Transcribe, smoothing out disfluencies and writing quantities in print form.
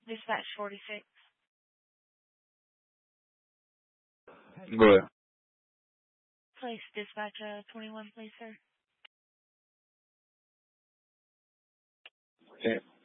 Dispatch 46. Go ahead. Place dispatch 21, please, sir. Okay.